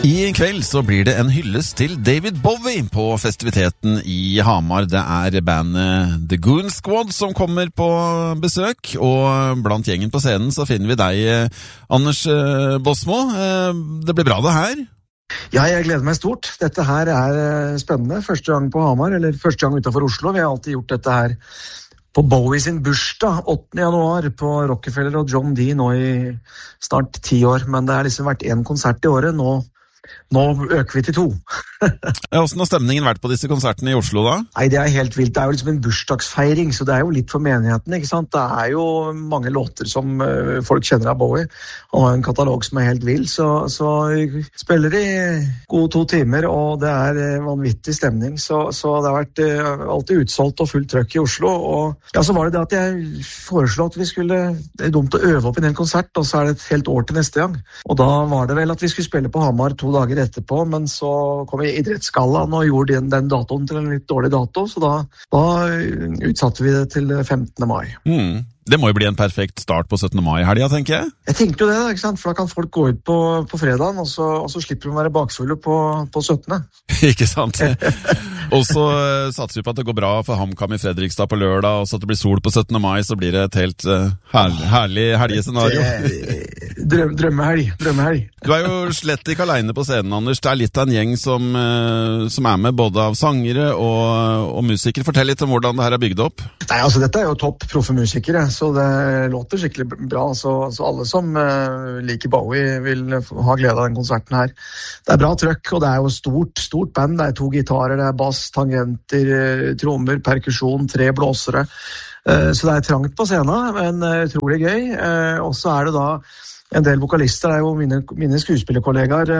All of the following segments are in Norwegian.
I kveld så blir det en hyllest til David Bowie på festiviteten i Hamar. Det er bandet The Goon Squad som kommer på besøk, og blant gjengen på scenen så finner vi deg, Anders Bosmo. Det blir bra det her. Ja, jeg gleder meg stort. Dette her er spennende. Første gang på Hamar, eller første gang utenfor Oslo. Vi har alltid gjort dette her på Bowie sin bursdag, 8. januar, på Rockefeller og John D. nå i snart 10 år. Men det har liksom vært en konsert i året. Nå øker vi til 2. Hvordan har stemningen vært på disse konsertene i Oslo da? Nei, det er helt vilt. Det er jo liksom en bursdagsfeiring, så det er jo litt for menigheten, ikke sant? Det er jo mange låter som folk kjenner av Bowie. Han har en katalog som er helt vild, så spiller de gode 2 timer, og det er vanvittig stemning. Så det har vært alltid utsolgt og fullt trøkk i Oslo. Og ja, så var det at jeg foreslo at det er dumt å øve opp en hel konsert, og så er det et helt år til neste gang. Og da var det vel at vi skulle spille på Hamar 2 dager etterpå, men så kom idrettsgallaen og gjorde den datoen til en litt dårlig dato, så da utsatte vi det til 15. mai. Det må jo bli en perfekt start på 17. mai-helga, tenker jeg. Jeg tenkte jo det, ikke sant? For da kan folk gå ut på fredagen, og så slipper de å være bakfulle på 17. Ikke sant? Og så satser vi på at det går bra for HamKam i Fredrikstad på lørdag, og så at det blir sol på 17. mai, så blir det et helt herlig helgescenario. Drømmehelg. Du er jo slett ikke alene på scenen, Anders. Det er litt av en gjeng som er med, både av sangere og musikere. Fortell litt om hvordan det her er bygd opp. Nei, altså dette er jo topp proffe musikere, så det låter skikkelig bra. Så alle som liker Bowie vil ha glede av den konserten her. Det er bra trøkk, og det er jo stort band. Det er 2 gitarer, det er bass, tangenter, trommer, perkusjon, 3 blåsere. Så det er trangt på scenen, men utrolig gøy. Og så er det da en del vokalister. Det er jo mine skuespillerkollegaer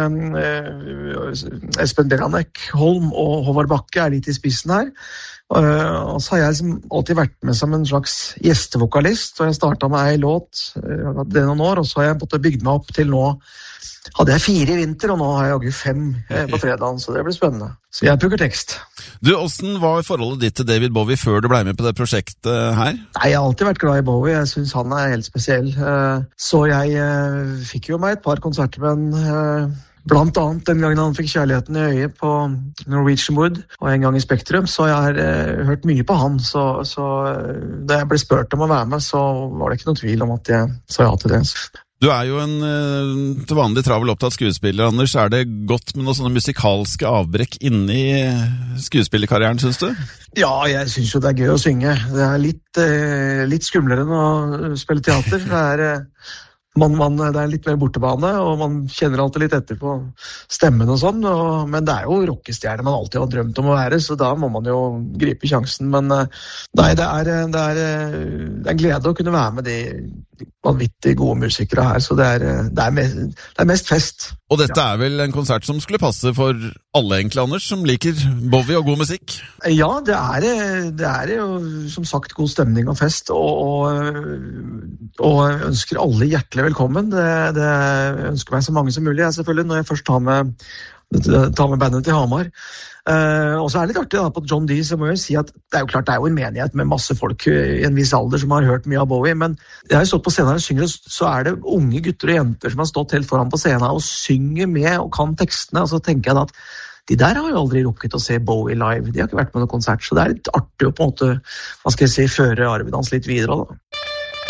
Espen Beranek Holm og Håvard Bakke er litt i spissen her. Og så har jeg liksom alltid vært med som en slags gjestevokalist, og jeg startet med en låt det noen år, og så har jeg bygd meg opp til nå. Hadde jeg 4 i vinter, og nå har jeg 5 på fredagen, så det blir spennende. Så jeg pugger tekst. Du, hvordan var forholdet ditt til David Bowie før du ble med på det prosjektet her? Nei, jeg har alltid vært glad i Bowie. Jeg synes han er helt spesiell. Så jeg fikk jo meg et par konserter med en blant annet den gangen han fikk kjærligheten i øyet på Norwegian Wood, og en gang i Spektrum, så jeg har hørt mye på han. Så da jeg ble spurt om å være med, så var det ikke noe tvil om at jeg sa ja til det. Du er jo en til vanlig travel opptatt skuespiller, Anders. Er det godt med noen sånne musikalske avbrekk inni skuespillerkarrieren, synes du? Ja, jeg synes jo det er gøy å synge. Det er litt skumlere enn å spille teater. Det er litt mer bortebane, og man kjenner alltid litt etter på stemmen og sånn, men det er jo rockestjerne man alltid har drømt om å være, så da må man jo gripe sjansen. Men nei, det er en glede å kunne være med de vanvittig gode musikere her, så det er mest fest. Og dette er vel en konsert som skulle passe for alle egentlig, Anders, som liker Bowie og god musikk? Ja, det er jo som sagt god stemning og fest, og jeg ønsker alle hjertelig velkommen. Det ønsker meg så mange som mulig, jeg selvfølgelig, når jeg først tar med bandet til Hamar. Og så er det litt artig da, på John D, så må jeg si at det er jo klart det er jo en menighet med masse folk i en viss alder som har hørt mye av Bowie, men jeg har jo stått på scenen og synger, så er det unge gutter og jenter som har stått helt foran på scenen og synger med og kan tekstene, og så tenker jeg da at de der har jo aldri rukket å se Bowie live, de har ikke vært med noen konsert, så det er litt artig å på en måte, føre arven hans litt videre da.